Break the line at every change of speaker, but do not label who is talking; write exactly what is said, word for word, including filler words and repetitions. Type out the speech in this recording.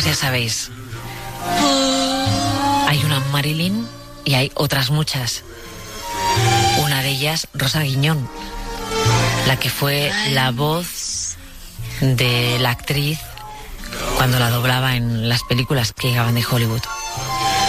ya sabéis, hay una Marilyn y hay otras muchas. Una de ellas, Rosa Guiñón, la que fue la voz de la actriz cuando la doblaba en las películas que llegaban de Hollywood.